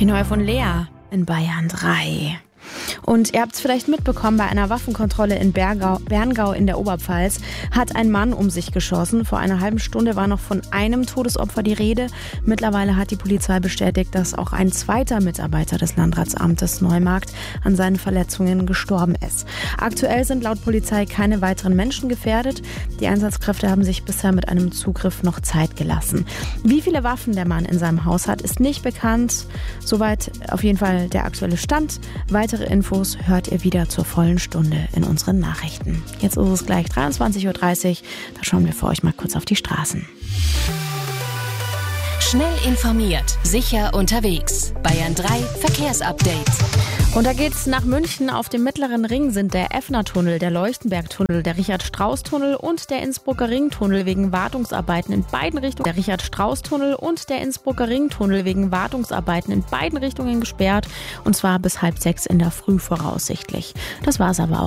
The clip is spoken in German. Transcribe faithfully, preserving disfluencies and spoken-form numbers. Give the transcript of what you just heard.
Die neue von Lea in Bayern drei. Und ihr habt es vielleicht mitbekommen, bei einer Waffenkontrolle in Bergau, Berngau in der Oberpfalz hat ein Mann um sich geschossen. Vor einer halben Stunde war noch von einem Todesopfer die Rede. Mittlerweile hat die Polizei bestätigt, dass auch ein zweiter Mitarbeiter des Landratsamtes Neumarkt an seinen Verletzungen gestorben ist. Aktuell sind laut Polizei keine weiteren Menschen gefährdet. Die Einsatzkräfte haben sich bisher mit einem Zugriff noch Zeit gelassen. Wie viele Waffen der Mann in seinem Haus hat, ist nicht bekannt. Soweit auf jeden Fall der aktuelle Stand. Weitere Infos hört ihr wieder zur vollen Stunde in unseren Nachrichten. Jetzt ist es gleich dreiundzwanzig Uhr dreißig. Da schauen wir für euch mal kurz auf die Straßen. Schnell informiert, sicher unterwegs. Bayern drei Verkehrsupdate. Und da geht's nach München. Auf dem Mittleren Ring sind der Effner-Tunnel, der Leuchtenberg-Tunnel, der Richard-Strauss-Tunnel und der Innsbrucker Ring-Tunnel wegen Wartungsarbeiten in beiden Richtungen. Der Richard-Strauss-Tunnel und der Innsbrucker Ring-Tunnel wegen Wartungsarbeiten in beiden Richtungen gesperrt. Und zwar bis halb sechs in der Früh voraussichtlich. Das war's aber auch.